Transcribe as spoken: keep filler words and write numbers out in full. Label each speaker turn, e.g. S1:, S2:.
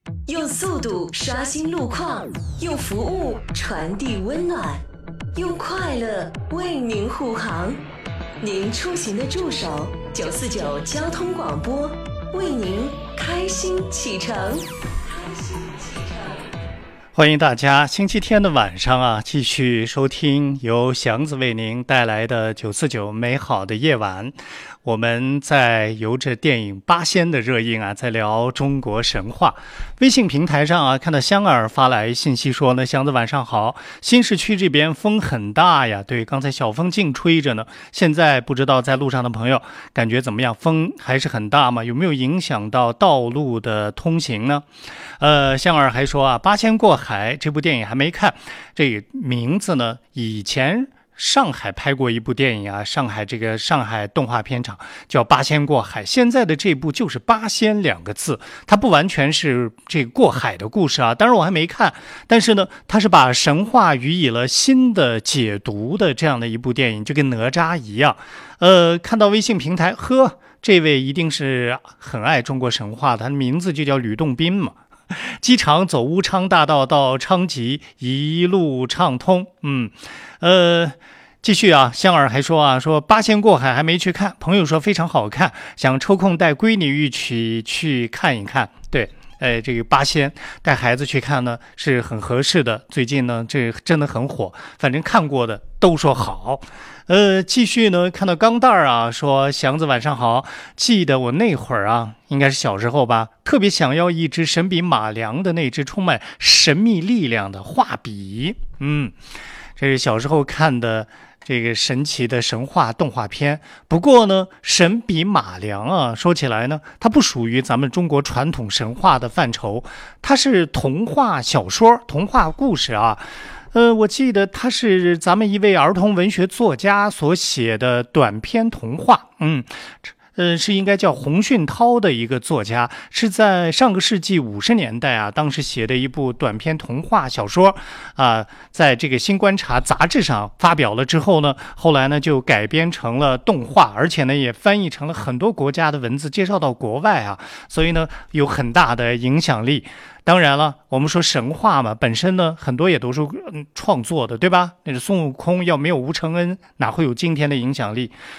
S1: 用速度刷新路况，用服务传递温暖，用快乐为您护航。您出行的助手九四九交通广播，为您开心启程。开心启程。
S2: 欢迎大家星期天的晚上啊，继续收听由祥子为您带来的九四九美好的夜晚。我们在由着电影《八仙》的热映啊，在聊中国神话。微信平台上啊，看到香儿发来信息说呢，祥子晚上好，新市区这边风很大呀。对，刚才小风劲吹着呢。现在不知道在路上的朋友感觉怎么样？风还是很大吗？有没有影响到道路的通行呢？呃，香儿还说啊，《八仙过海》这部电影还没看，这个名字呢，以前上海拍过一部电影啊，上海这个上海动画片厂叫《八仙过海》，现在的这部就是八仙两个字，它不完全是这个过海的故事啊，当然我还没看，但是呢，它是把神话予以了新的解读的这样的一部电影，就跟哪吒一样。呃，看到微信平台，呵，这位一定是很爱中国神话的，他的名字就叫吕洞宾嘛。机场走乌昌大道到昌吉，一路畅通。嗯，呃，继续啊，香儿还说啊，说八仙过海还没去看，朋友说非常好看，想抽空带闺女一起去看一看。对，哎，这个八仙带孩子去看呢是很合适的，最近呢这真的很火，反正看过的都说好。呃，继续呢，看到钢蛋儿啊，说祥子晚上好，记得我那会儿啊，应该是小时候吧，特别想要一支神笔马良的那支充满神秘力量的画笔。嗯，这是小时候看的这个神奇的神话动画片。不过呢，神笔马良啊，说起来呢，它不属于咱们中国传统神话的范畴，它是童话小说、童话故事啊。呃，我记得他是咱们一位儿童文学作家所写的短篇童话，嗯，呃，是应该叫洪训涛的一个作家，是在上个世纪五十年代啊，当时写的一部短篇童话小说啊、呃，在这个新观察杂志上发表了之后呢，后来呢就改编成了动画，而且呢也翻译成了很多国家的文字，介绍到国外啊，所以呢有很大的影响力。当然了，我们说神话嘛，本身呢很多也都是、嗯、创作的，对吧？那个孙悟空要没有吴承恩，哪会有今天的影响力？